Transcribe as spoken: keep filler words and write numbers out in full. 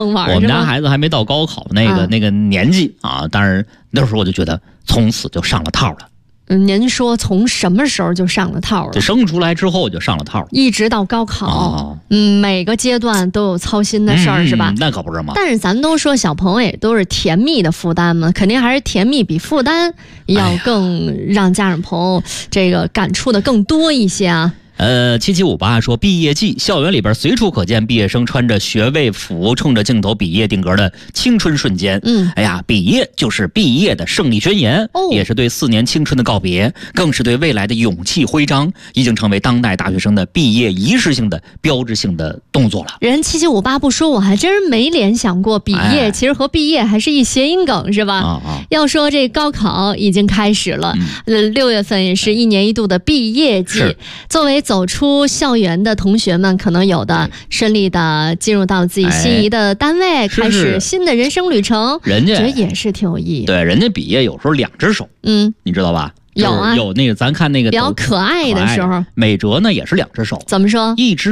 我们家孩子还没到高考那个、啊、那个年纪啊，但是那时候我就觉得从此就上了套了。 嗯，您说从什么时候就上了套了？ 就生出来之后就上了套了， 一直到高考，哦、嗯，每个阶段都有操心的事儿、 嗯， 是吧？ 那可不是吗？ 但是咱都说小朋友也都是甜蜜的负担嘛，肯定还是甜蜜比负担要更让家长朋友这个感触的更多一些啊。 呃，七七五八说，毕业季，校园里边随处可见毕业生穿着学位服，冲着镜头毕业定格的青春瞬间。 嗯， 哎呀，毕业就是毕业的胜利宣言，哦、也是对四年青春的告别，更是对未来的勇气徽章，已经成为当代大学生的毕业仪式性的标志性的动作了。 人七七五八不说，我还真没联想过毕业，哎、其实和毕业还是一谐音梗，是吧？ 啊啊！ 要说这高考已经开始了，呃、嗯，六月份也是一年一度的毕业季，作为走出校园的同学们，可能有的顺利的进入到自己心仪的单位，哎、开始新的人生旅程， 人家觉得也是挺有意义。 对，人家毕业有时候两只手， 嗯， 你知道吧？ 有啊， 有那个咱看那个比较可爱的时候， 美哲呢也是两只手， 怎么说？ 一只。